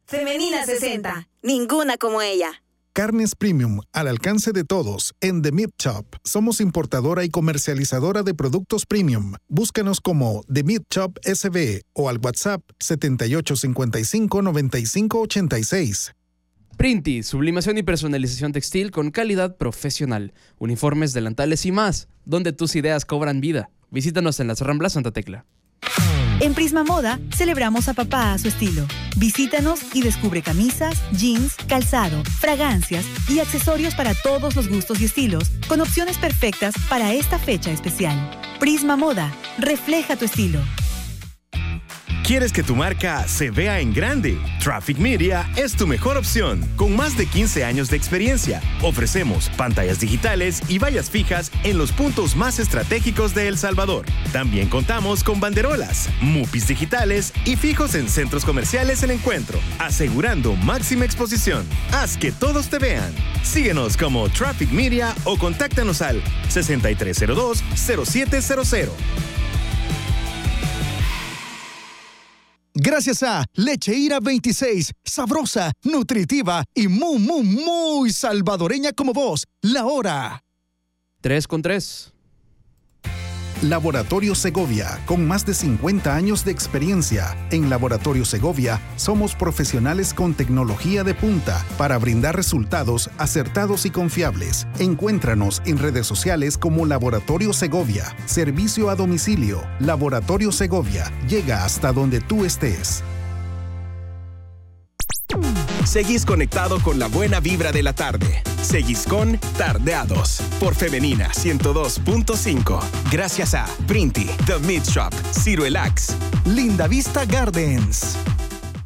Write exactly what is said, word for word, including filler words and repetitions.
Femenina sesenta. Ninguna como ella. Carnes Premium, al alcance de todos, en The Meat Shop. Somos importadora y comercializadora de productos premium. Búscanos como The Meat Shop S B o al WhatsApp setenta y ocho cincuenta y cinco noventa y cinco ochenta y seis. Printi, sublimación y personalización textil con calidad profesional. Uniformes, delantales y más, donde tus ideas cobran vida. Visítanos en las Ramblas Santa Tecla. En Prisma Moda, celebramos a papá a su estilo. Visítanos y descubre camisas, jeans, calzado, fragancias y accesorios para todos los gustos y estilos, con opciones perfectas para esta fecha especial. Prisma Moda, refleja tu estilo. ¿Quieres que tu marca se vea en grande? Traffic Media es tu mejor opción. Con más de quince años de experiencia, ofrecemos pantallas digitales y vallas fijas en los puntos más estratégicos de El Salvador. También contamos con banderolas, mupis digitales y fijos en centros comerciales El Encuentro, asegurando máxima exposición. Haz que todos te vean. Síguenos como Traffic Media o contáctanos al sesenta y tres cero dos cero siete cero cero. Gracias a Leche Ira veintiséis, sabrosa, nutritiva y muy, muy, muy salvadoreña como vos. La hora. Tres con tres. Laboratorio Segovia, con más de cincuenta años de experiencia. En Laboratorio Segovia somos profesionales con tecnología de punta para brindar resultados acertados y confiables. Encuéntranos en redes sociales como Laboratorio Segovia. Servicio a domicilio. Laboratorio Segovia. Llega hasta donde tú estés. Seguís conectado con la buena vibra de la tarde. Seguís con Tardeados por Femenina ciento dos punto cinco. Gracias a Printi, The Meat Shop, Ciro Elax, Linda Vista Gardens.